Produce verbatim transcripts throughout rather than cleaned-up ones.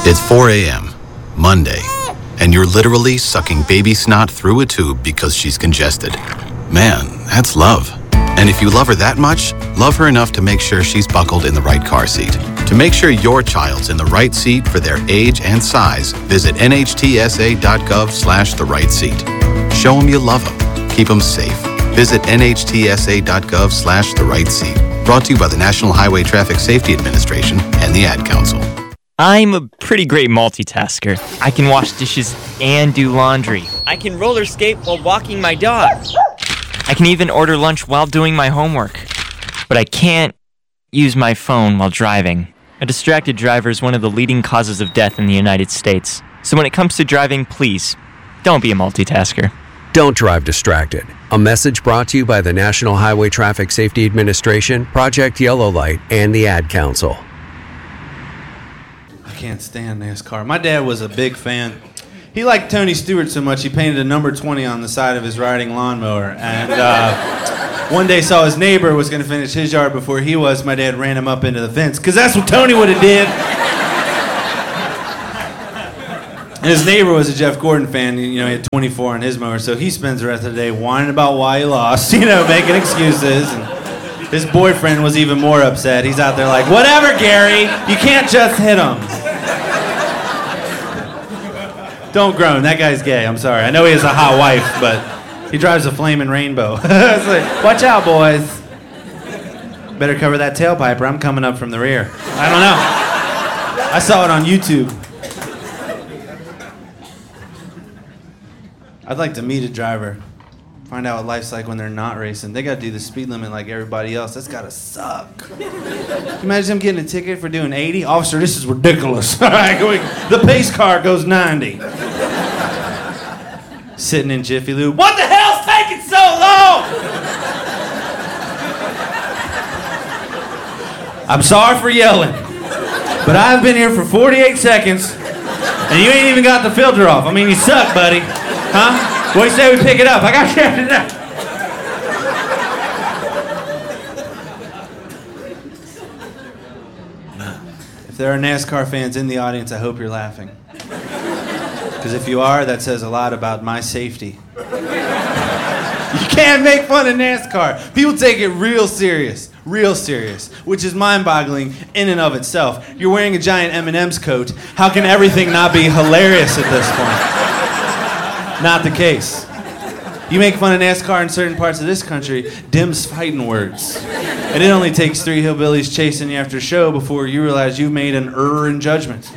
It's four a.m., Monday, and you're literally sucking baby snot through a tube because she's congested. Man, that's love. And if you love her that much, love her enough to make sure she's buckled in the right car seat. To make sure your child's in the right seat for their age and size, visit nhtsa.gov slash the right seat. Show them you love them. Keep them safe. Visit nhtsa.gov slash the right seat. Brought to you by the National Highway Traffic Safety Administration and the Ad Council. I'm a pretty great multitasker. I can wash dishes and do laundry. I can roller skate while walking my dog. I can even order lunch while doing my homework. But I can't use my phone while driving. A distracted driver is one of the leading causes of death in the United States. So when it comes to driving, please, don't be a multitasker. Don't drive distracted. A message brought to you by the National Highway Traffic Safety Administration, Project Yellow Light, and the Ad Council. I can't stand NASCAR. My dad was a big fan. He liked Tony Stewart so much, he painted a number twenty on the side of his riding lawnmower. And uh, one day saw his neighbor was going to finish his yard before he was. My dad ran him up into the fence, because that's what Tony would have did. And his neighbor was a Jeff Gordon fan. You know, he had twenty-four on his mower, so he spends the rest of the day whining about why he lost, you know, making excuses. And his boyfriend was even more upset. He's out there like, whatever, Gary, you can't just hit him. Don't groan, that guy's gay, I'm sorry. I know he has a hot wife, but he drives a flaming rainbow. It's like, watch out, boys. Better cover that tailpipe or I'm coming up from the rear. I don't know. I saw it on YouTube. I'd like to meet a driver, find out what life's like when they're not racing. They gotta do the speed limit like everybody else. That's gotta suck. Can you imagine them getting a ticket for doing eighty? Officer, this is ridiculous. All right, going, the pace car goes ninety. Sitting in Jiffy Lube. What the hell's taking so long? I'm sorry for yelling, but I've been here for forty-eight seconds, and you ain't even got the filter off. I mean, you suck, buddy. Huh? What do you say we pick it up? I got you after that. If there are NASCAR fans in the audience, I hope you're laughing. Because if you are, that says a lot about my safety. You can't make fun of NASCAR. People take it real serious, real serious, which is mind-boggling in and of itself. You're wearing a giant M and M's coat. How can everything not be hilarious at this point? Not the case. You make fun of NASCAR in certain parts of this country, Dim's fighting words. And it only takes three hillbillies chasing you after a show before you realize you've made an error in judgment.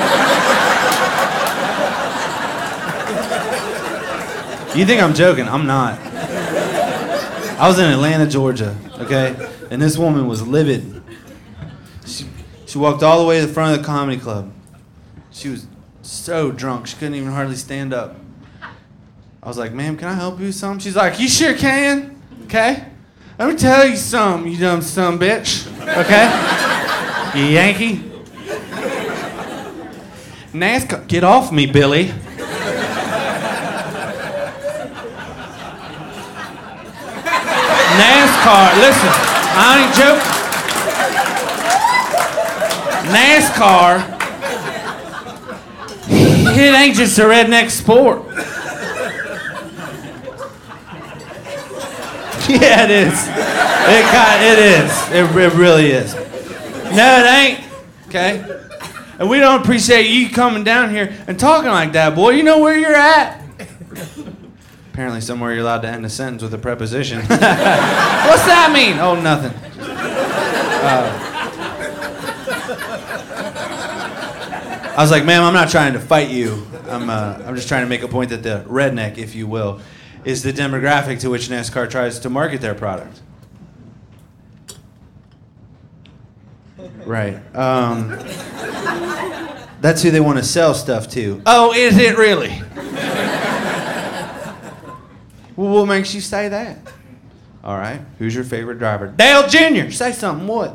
You think I'm joking? I'm not. I was in Atlanta, Georgia, okay? And this woman was livid. She, she walked all the way to the front of the comedy club. She was so drunk, she couldn't even hardly stand up. I was like, ma'am, can I help you with something? She's like, you sure can, okay? Let me tell you something, you dumb son of a bitch, okay? You Yankee. NASCAR, get off me, Billy. NASCAR, listen, I ain't joking. NASCAR, it ain't just a redneck sport. Yeah, it is. It kind, it is. It, it really is. No, it ain't. Okay? And we don't appreciate you coming down here and talking like that, boy. You know where you're at. Apparently somewhere you're allowed to end a sentence with a preposition. What's that mean? Oh, nothing. Uh, I was like, ma'am, I'm not trying to fight you. I'm, uh, I'm just trying to make a point that the redneck, if you will, is the demographic to which NASCAR tries to market their product. Right. Um, that's who they want to sell stuff to. Oh, is it really? Well, what makes you say that? All right. Who's your favorite driver? Dale Junior Say something. What?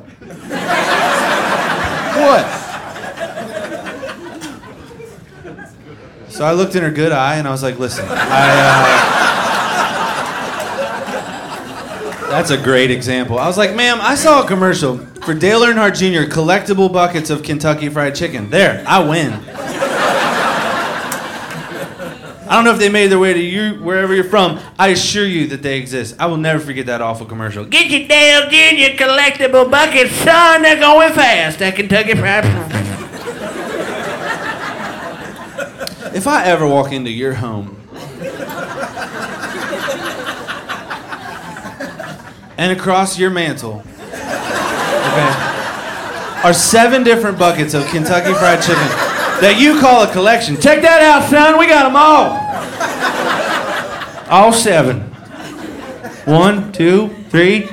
What? So I looked in her good eye and I was like, listen, I... Uh, That's a great example. I was like, ma'am, I saw a commercial For Dale Earnhardt Junior, collectible buckets of Kentucky Fried Chicken. There, I win. I don't know if they made their way to you, wherever you're from. I assure you that they exist. I will never forget that awful commercial. Get your Dale Junior collectible buckets, son. They're going fast. That Kentucky Fried. If I ever walk into your home and across your mantle, okay, are seven different buckets of Kentucky Fried Chicken that you call a collection. Check that out, son. We got them all. All seven. One, two, three,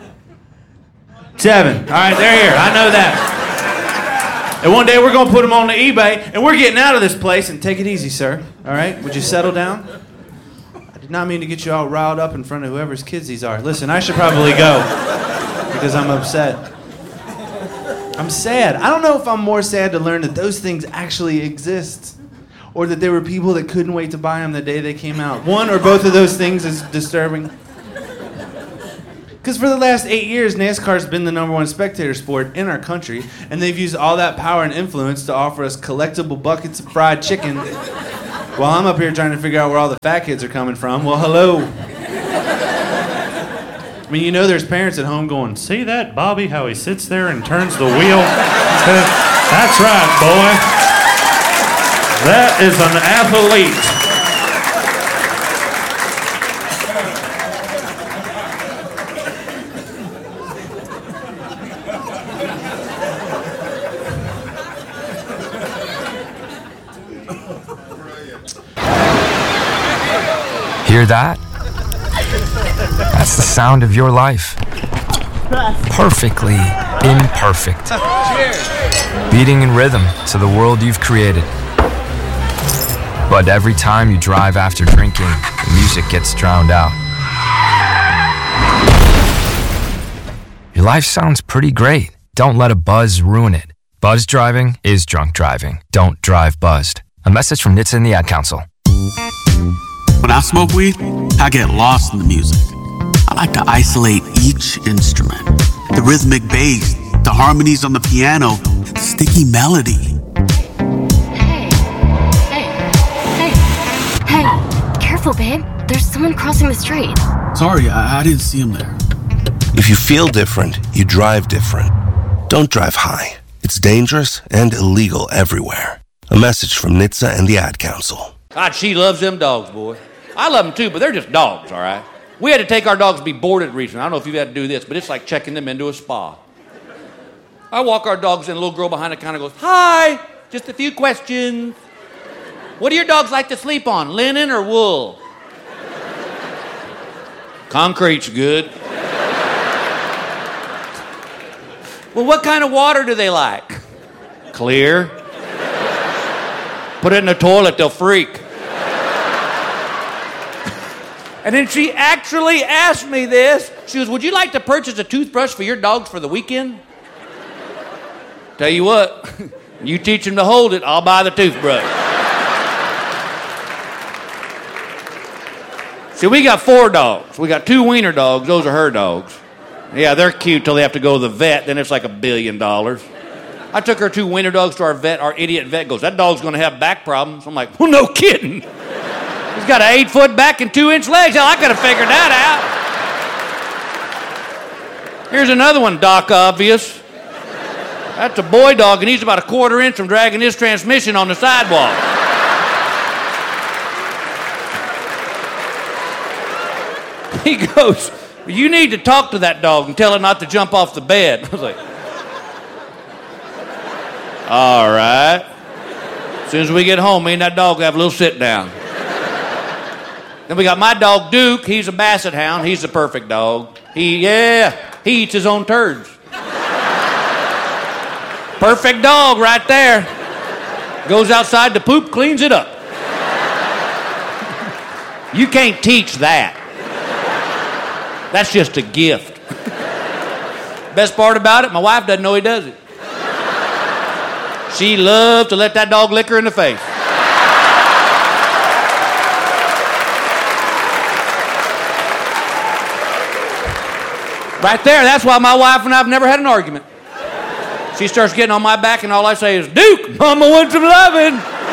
seven. All right, they're here. I know that. And one day we're going to put them on the eBay, and we're getting out of this place. And take it easy, sir. All right? Would you settle down? I did not mean to get you all riled up in front of whoever's kids these are. Listen, I should probably go because I'm upset. I'm sad. I don't know if I'm more sad to learn that those things actually exist or that there were people that couldn't wait to buy them the day they came out. One or both of those things is disturbing. Because for the last eight years, NASCAR's been the number one spectator sport in our country, and they've used all that power and influence to offer us collectible buckets of fried chicken while I'm up here trying to figure out where all the fat kids are coming from. Well, hello. I mean, you know there's parents at home going, see that Bobby, how he sits there and turns the wheel? That's right, boy. That is an athlete. Hear that? That's the sound of your life. Perfectly imperfect. Beating in rhythm to the world you've created. But every time you drive after drinking, the music gets drowned out. Your life sounds pretty great. Don't let a buzz ruin it. Buzz driving is drunk driving. Don't drive buzzed. A message from N H T S A and the Ad Council. When I smoke weed, I get lost in the music. I like to isolate each instrument. The rhythmic bass, the harmonies on the piano, the sticky melody. Hey, hey, hey, hey, careful, babe. There's someone crossing the street. Sorry, I, I didn't see him there. If you feel different, you drive different. Don't drive high. It's dangerous and illegal everywhere. A message from N H T S A and the Ad Council. God, she loves them dogs, boy. I love them too, but they're just dogs, all right? We had to take our dogs to be boarded recently. I don't know if you've had to do this, but it's like checking them into a spa. I walk our dogs in, a little girl behind the counter goes, hi, just a few questions. What do your dogs like to sleep on, linen or wool? Concrete's good. Well, what kind of water do they like? Clear. Put it in the toilet, they'll freak. And then she actually asked me this. She goes, would you like to purchase a toothbrush for your dogs for the weekend? Tell you what, you teach them to hold it, I'll buy the toothbrush. See, we got four dogs. We got two wiener dogs. Those are her dogs. Yeah, they're cute till they have to go to the vet. Then it's like a billion dollars. I took her two wiener dogs to our vet. Our idiot vet goes, that dog's going to have back problems. I'm like, well, no kidding. He's got an eight-foot back and two-inch legs. Hell, I could have figured that out. Here's another one, Doc Obvious. That's a boy dog, and he's about a quarter inch from dragging his transmission on the sidewalk. He goes, you need to talk to that dog and tell it not to jump off the bed. I was like, all right. As soon as we get home, me and that dog have a little sit down. Then we got my dog, Duke. He's a basset hound. He's the perfect dog. He, yeah, he eats his own turds. Perfect dog right there. Goes outside to poop, cleans it up. You can't teach that. That's just a gift. Best part about it, my wife doesn't know he does it. She loves to let that dog lick her in the face. Right there, that's why my wife and I have never had an argument. She starts getting on my back, and all I say is, Duke, Mama wants some loving.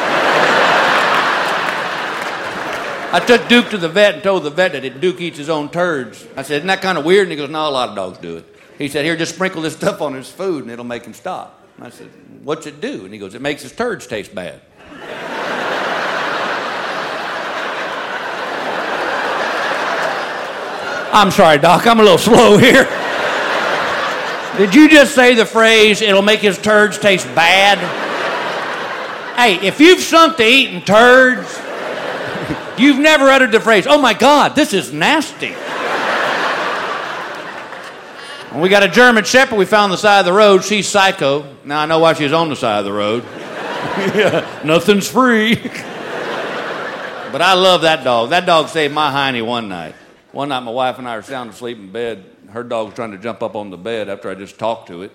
I took Duke to the vet and told the vet that Duke eats his own turds. I said, isn't that kind of weird? And he goes, no, a lot of dogs do it. He said, here, just sprinkle this stuff on his food, and it'll make him stop. And I said, what's it do? And he goes, it makes his turds taste bad. I'm sorry, Doc, I'm a little slow here. Did you just say the phrase, it'll make his turds taste bad? Hey, if you've sunk to eating turds, you've never uttered the phrase, oh my God, this is nasty. When we got a German Shepherd we found on the side of the road. She's psycho. Now I know why she's on the side of the road. Yeah, nothing's free. But I love that dog. That dog saved my hiney one night. One night my wife and I were sound asleep in bed. Her dog was trying to jump up on the bed after I just talked to it.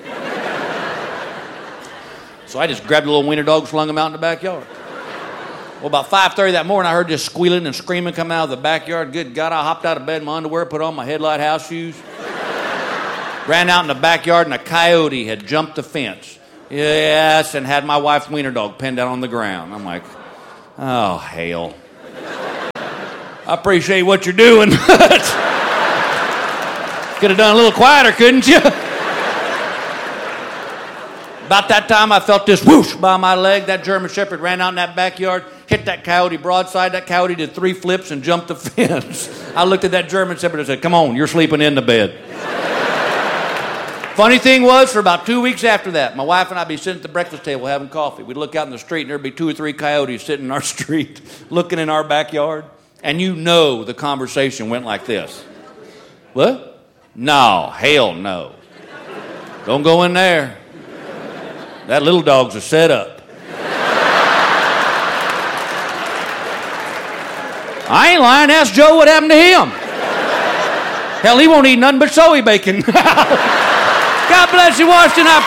So I just grabbed a little wiener dog, slung him out in the backyard. Well, about five thirty that morning, I heard this squealing and screaming coming out of the backyard. Good God, I hopped out of bed in my underwear, put on my headlight house shoes, ran out in the backyard, and a coyote had jumped the fence. Yes, and had my wife's wiener dog pinned down on the ground. I'm like, oh, hell. I appreciate what you're doing. Could have done a little quieter, couldn't you? About that time, I felt this whoosh by my leg. That German Shepherd ran out in that backyard, hit that coyote broadside. That coyote did three flips and jumped the fence. I looked at that German Shepherd and said, come on, you're sleeping in the bed. Funny thing was, for about two weeks after that, my wife and I'd be sitting at the breakfast table having coffee. We'd look out in the street, and there'd be two or three coyotes sitting in our street, looking in our backyard. And you know the conversation went like this. What? No, hell no. Don't go in there. That little dog's a setup. I ain't lying. Ask Joe what happened to him. Hell, he won't eat nothing but soy bacon. God bless you, Washington. I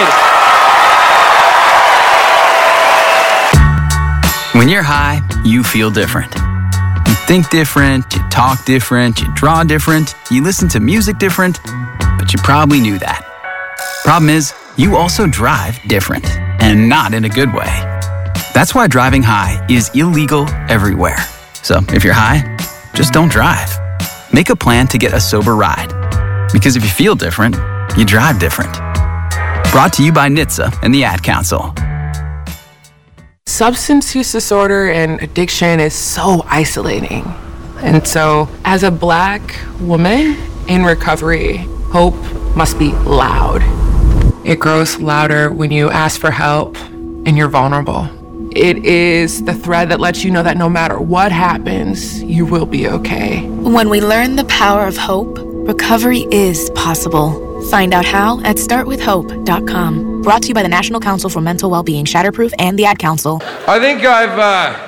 appreciate it. When you're high, you feel different. You think different, you talk different, you draw different, you listen to music different, but you probably knew that. Problem is, you also drive different, and not in a good way. That's why driving high is illegal everywhere. So if you're high, just don't drive. Make a plan to get a sober ride. Because if you feel different, you drive different. Brought to you by N H T S A and the Ad Council. Substance use disorder and addiction is so isolating. And so, as a Black woman in recovery, hope must be loud. It grows louder when you ask for help and you're vulnerable. It is the thread that lets you know that no matter what happens, you will be okay. When we learn the power of hope, recovery is possible. Find out how at start with hope dot com. Brought to you by the National Council for Mental Wellbeing, Shatterproof, and the Ad Council. I think I've, uh,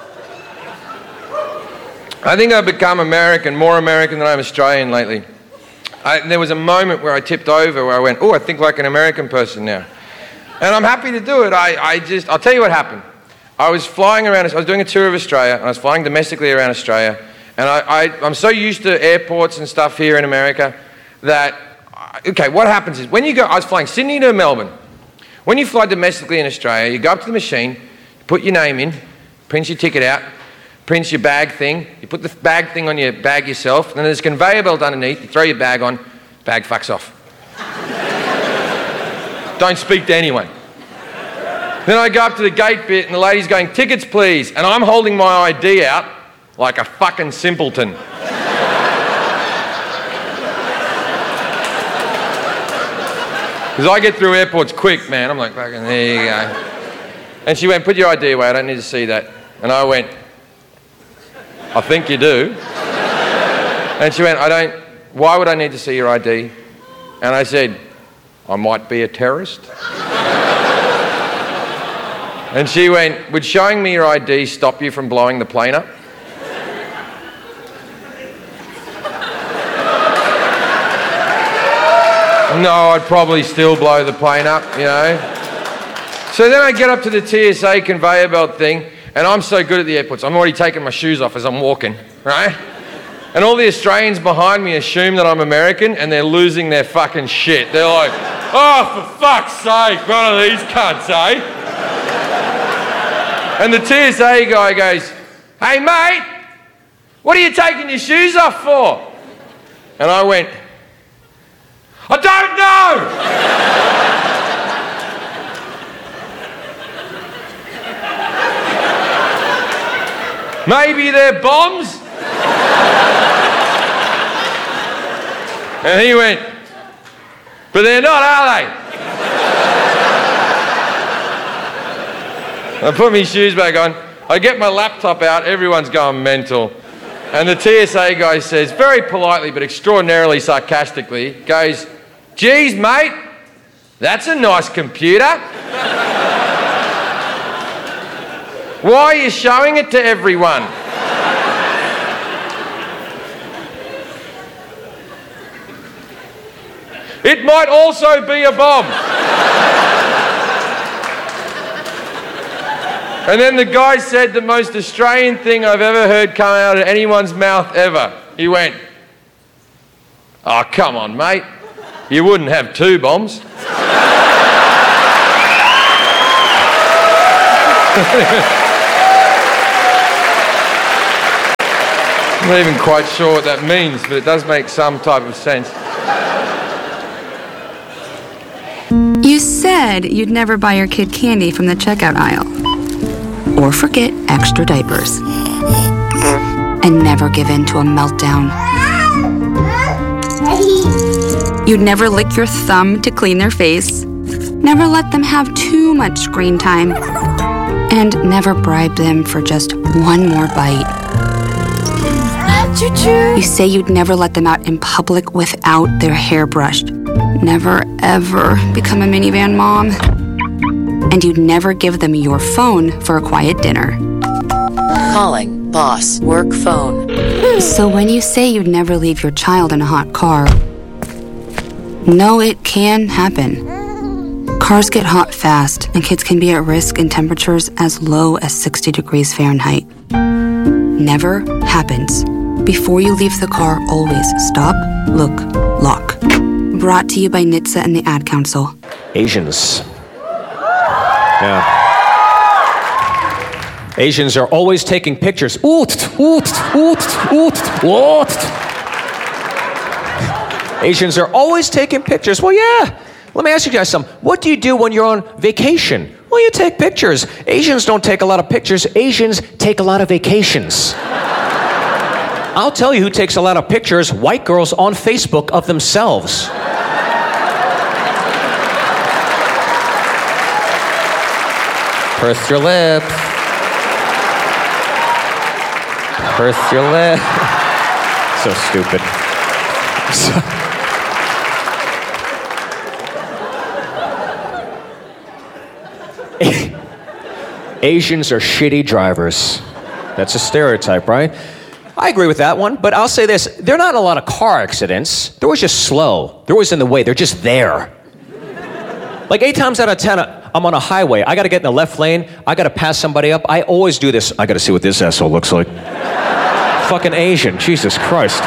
I think I've become American, more American than I'm Australian lately. I, there was a moment where I tipped over where I went, oh, I think like an American person now. And I'm happy to do it. I, I just, I'll tell you what happened. I was flying around, I was doing a tour of Australia, and I was flying domestically around Australia, and I, I, I'm so used to airports and stuff here in America that, okay, what happens is, when you go, I was flying Sydney to Melbourne. When you fly domestically in Australia, you go up to the machine, you put your name in, print your ticket out, print your bag thing, you put the bag thing on your bag yourself, and then there's a conveyor belt underneath, you throw your bag on, bag fucks off. Don't speak to anyone. Then I go up to the gate bit and the lady's going, tickets please, and I'm holding my I D out like a fucking simpleton. Because I get through airports quick, man. I'm like, fucking, there you go. And she went, put your I D away, I don't need to see that. And I went, I think you do. And she went, I don't, why would I need to see your I D? And I said, I might be a terrorist. And she went, would showing me your I D stop you from blowing the plane up? No, I'd probably still blow the plane up, you know. So then I get up to the T S A conveyor belt thing, and I'm so good at the airports, I'm already taking my shoes off as I'm walking, right? And all the Australians behind me assume that I'm American, and they're losing their fucking shit. They're like, Oh, for fuck's sake, one of these cunts, eh? And the T S A guy goes, hey, mate, what are you taking your shoes off for? And I went, I don't know! Maybe they're bombs? And he went, but they're not, are they? I put my shoes back on. I get my laptop out. Everyone's going mental. And the T S A guy says, very politely but extraordinarily sarcastically, goes, geez, mate, that's a nice computer. Why are you showing it to everyone? It might also be a bomb. And then the guy said the most Australian thing I've ever heard come out of anyone's mouth ever. He went, oh, come on, mate. You wouldn't have two bombs. I'm not even quite sure what that means, but it does make some type of sense. You said you'd never buy your kid candy from the checkout aisle. Or forget extra diapers. And never give in to a meltdown. You'd never lick your thumb to clean their face. Never let them have too much screen time. And never bribe them for just one more bite. You say you'd never let them out in public without their hair brushed. Never, ever become a minivan mom. And you'd never give them your phone for a quiet dinner. Calling boss work phone. So when you say you'd never leave your child in a hot car, no, it can happen. Cars get hot fast, and kids can be at risk in temperatures as low as sixty degrees Fahrenheit. Never happens. Before you leave the car, always stop, look, lock. Brought to you by N H T S A and the Ad Council. Asians. Yeah. Asians are always taking pictures. Oot, oot, oot, oot, oot. Asians are always taking pictures. Well, yeah. Let me ask you guys something. What do you do when you're on vacation? Well, you take pictures. Asians don't take a lot of pictures. Asians take a lot of vacations. I'll tell you who takes a lot of pictures. White girls on Facebook of themselves. Purse your lips. Purse your lips. So stupid. So... Asians are shitty drivers. That's a stereotype, right? I agree with that one, but I'll say this. They're not in a lot of car accidents. They're always just slow. They're always in the way. They're just there. Like eight times out of ten, I'm on a highway. I got to get in the left lane. I got to pass somebody up. I always do this. I got to see what this asshole looks like. Fucking Asian. Jesus Christ.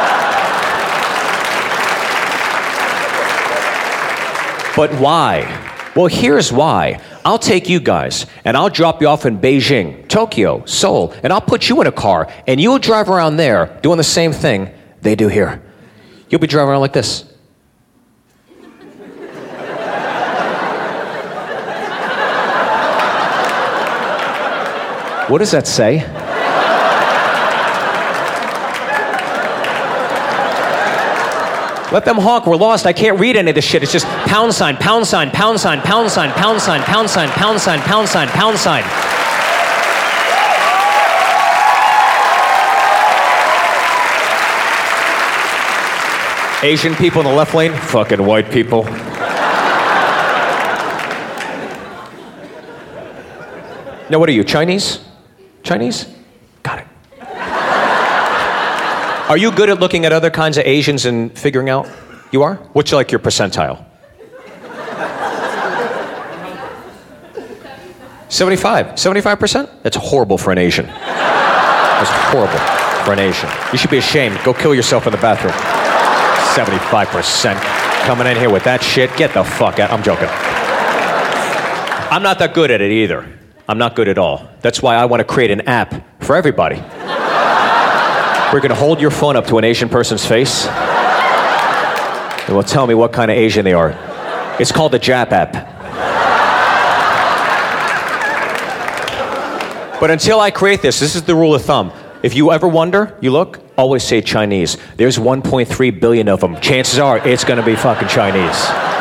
But why? Well, here's why. I'll take you guys, and I'll drop you off in Beijing, Tokyo, Seoul, and I'll put you in a car, and you'll drive around there doing the same thing they do here. You'll be driving around like this. What does that say? Let them honk, we're lost. I can't read any of this shit. It's just pound sign, pound sign, pound sign, pound sign, pound sign, pound sign, pound sign, pound sign, pound sign. Asian people in the left lane, fucking white people. Now, what are you, Chinese? Chinese? Got it. Are you good at looking at other kinds of Asians and figuring out? You are? What's like your percentile? seventy-five. seventy-five percent? That's horrible for an Asian. That's horrible for an Asian. You should be ashamed. Go kill yourself in the bathroom. seventy-five percent. Coming in here with that shit, get the fuck out. I'm joking. I'm not that good at it either. I'm not good at all. That's why I want to create an app for everybody. We're going to hold your phone up to an Asian person's face, and will tell me what kind of Asian they are. It's called the Jap app. But until I create this, this is the rule of thumb. If you ever wonder, you look, always say Chinese. There's one point three billion of them. Chances are it's going to be fucking Chinese.